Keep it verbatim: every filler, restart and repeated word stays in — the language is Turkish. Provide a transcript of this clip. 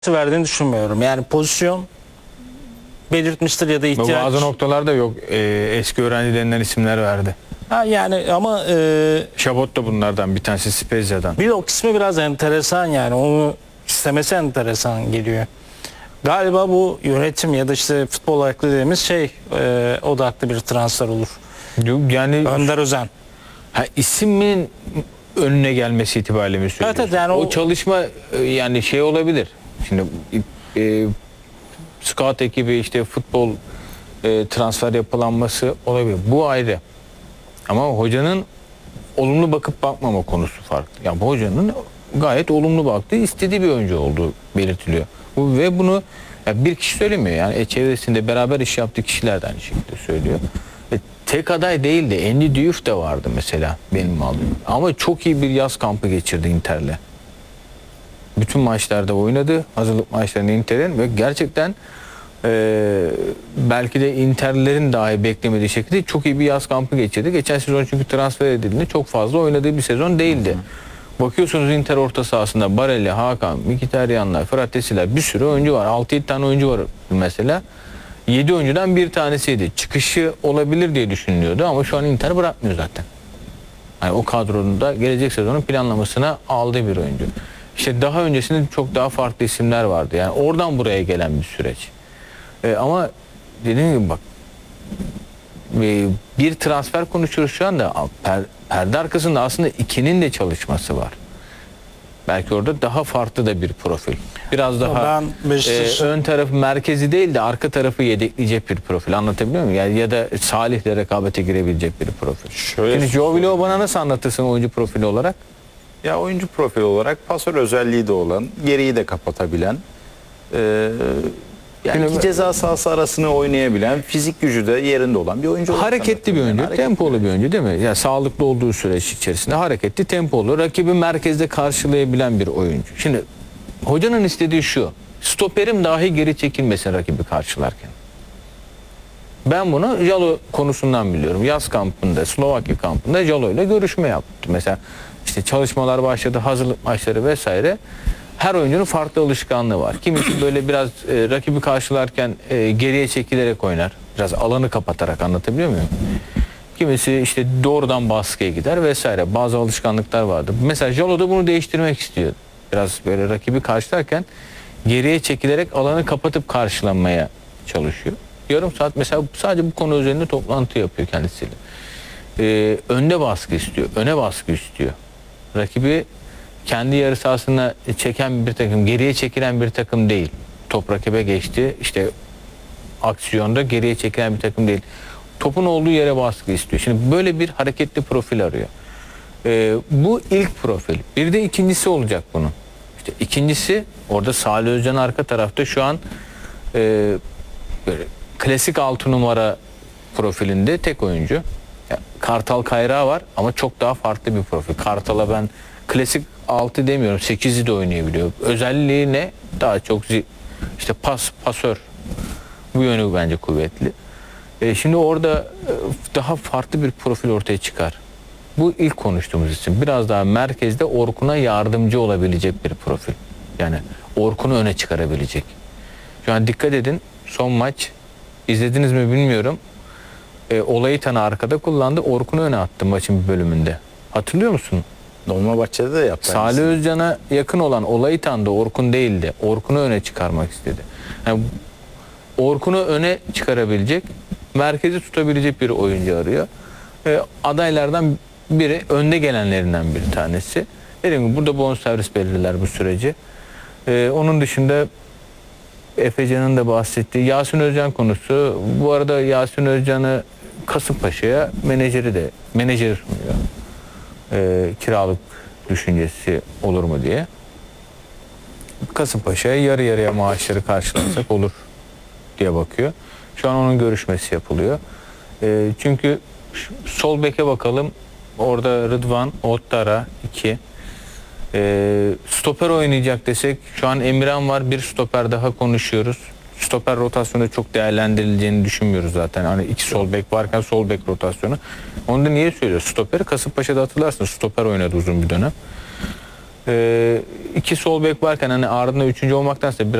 verdiğini düşünmüyorum. Yani pozisyon belirtmiştir ya da ihtiyaç. Bazı noktalarda yok. E, eski öğrencilerinden isimler verdi. Ha yani ama e, Şabot da bunlardan bir tanesi, Spezia'dan. bir o kısmı biraz enteresan, yani onu istemesi enteresan geliyor. Galiba bu yönetim ya da işte futbol aklı dediğimiz şey e, odaklı bir transfer olur. Yani Önder Özen. ha, ismin önüne gelmesi itibariyle mi söylüyorsun? Evet, evet, yani o, o- çalışma e, yani şey olabilir. Şimdi e, scout ekibi işte futbol e, transfer yapılanması olabilir. Bu ayrı. Ama hocanın olumlu bakıp bakmama konusu farklı. Yani bu hocanın gayet olumlu baktığı, istediği bir oyuncu olduğu belirtiliyor. Bu, ve bunu ya bir kişi söylemiyor. Yani e, çevresinde beraber iş yaptığı kişiler de aynı şekilde söylüyor. E, tek aday değildi. Endi Diouf da vardı mesela benim aldığım. Ama çok iyi bir yaz kampı geçirdi Inter'le. Bütün maçlarda oynadı. Hazırlık maçlarında Inter'in ve gerçekten e, belki de Inter'lerin dahi beklemediği şekilde çok iyi bir yaz kampı geçirdi. Geçen sezon çünkü transfer edildiğinde çok fazla oynadığı bir sezon değildi. Bakıyorsunuz Inter orta sahasında Barella, Hakan, Mkhitaryanlar, Fratesiler, bir sürü oyuncu var. altı yedi tane oyuncu var mesela. yedi oyuncudan bir tanesiydi. Çıkışı olabilir diye düşünülüyordu ama şu an Inter bırakmıyor zaten. Yani o kadronun da gelecek sezonun planlamasına aldığı bir oyuncu. İşte daha öncesinde çok daha farklı isimler vardı. Yani oradan buraya gelen bir süreç. Ee, ama dediğim gibi bak, e, bir transfer konuşuyoruz şu anda. Per, perde arkasında aslında ikinin de çalışması var. Belki orada daha farklı da bir profil. Biraz daha Ben Beşiktaş- e, ön tarafı merkezi değil de arka tarafı yedekleyecek bir profil. Anlatabiliyor muyum? Yani ya da Salih'le rekabete girebilecek bir profil. Şöyle Şimdi Joe Willow bana nasıl anlatırsın oyuncu profili olarak? Ya oyuncu profili olarak pasör özelliği de olan, geriyi de kapatabilen, e, yani Şimdi- iki ceza sahası arasını oynayabilen, fizik gücü de yerinde olan bir oyuncu. olarak Hareketli bir anlatırım. oyuncu, Yani hareketli. tempolu bir oyuncu değil mi? Ya sağlıklı olduğu süreç içerisinde hareketli, tempolu, rakibi merkezde karşılayabilen bir oyuncu. Şimdi hocanın istediği şu: stoperim dahi geri çekilmesin rakibi karşılarken. Ben bunu Jalo konusundan biliyorum. Yaz kampında, Slovakya kampında Jalo ile görüşme yaptı. Mesela işte çalışmalar başladı, hazırlık maçları vesaire. Her oyuncunun farklı alışkanlığı var. Kimisi böyle biraz e, rakibi karşılarken e, geriye çekilerek oynar. Biraz alanı kapatarak, anlatabiliyor muyum? Kimisi işte doğrudan baskıya gider vesaire. Bazı alışkanlıklar vardı. Mesela Jalo da bunu değiştirmek istiyor. Biraz böyle rakibi karşılarken geriye çekilerek alanı kapatıp karşılanmaya çalışıyor. Yarım saat mesela sadece bu konu üzerinde toplantı yapıyor kendisiyle. Ee, önde baskı istiyor, öne baskı istiyor. Rakibi kendi yarı sahasına çeken bir takım, geriye çekilen bir takım değil. Top rakibe geçti, işte aksiyonda geriye çekilen bir takım değil. Topun olduğu yere baskı istiyor. Şimdi böyle bir hareketli profil arıyor. Ee, bu ilk profil. Bir de ikincisi olacak bunun. İşte ikincisi, orada Salih Özcan arka tarafta şu an e, böyle klasik altı numara profilinde tek oyuncu. Ya, Kartal Kayrağı var ama çok daha farklı bir profil. Kartal'a ben klasik altı demiyorum, sekizi de oynayabiliyor. Özelliği ne? Daha çok zi- işte pas, pasör. Bu yönü bence kuvvetli. E, şimdi orada e, daha farklı bir profil ortaya çıkar. Bu ilk konuştuğumuz isim. Biraz daha merkezde Orkun'a yardımcı olabilecek bir profil. Yani Orkun'u öne çıkarabilecek. Şu an dikkat edin, son maç izlediniz mi bilmiyorum. E, Olayıtan'ı arkada kullandı. Orkun'u öne attı maçın bir bölümünde. Hatırlıyor musun? Dolmabahçe'de de yaptı. Salih aynısını. Özcan'a yakın olan Olayıtan da Orkun değildi. Orkun'u öne çıkarmak istedi. Yani Orkun'u öne çıkarabilecek, merkezi tutabilecek bir oyuncu arıyor. E, adaylardan biri, önde gelenlerinden bir tanesi. Dediğim gibi burada bonservis belirler bu süreci. E, onun dışında Efecan'ın da bahsettiği Yasin Özcan konusu. Bu arada Yasin Özcan'ı Kasımpaşa'ya menajeri de menajeri sunuyor. E, kiralık düşüncesi olur mu diye. Kasımpaşa'ya yarı yarıya maaşları karşılasak olur diye bakıyor. Şu an onun görüşmesi yapılıyor. E, çünkü sol beke bakalım. Orada Rıdvan, Ottara iki. E, stoper oynayacak desek şu an Emirhan var. Bir stoper daha konuşuyoruz. Stoper rotasyonu çok değerlendirileceğini düşünmüyoruz zaten. Hani iki sol bek varken sol bek rotasyonu. Onu da niye söylüyor? Stoperi Kasımpaşa'da hatırlarsın. Stoper oynadı uzun bir dönem. e, iki sol bek varken hani ardında üçüncü olmaktansa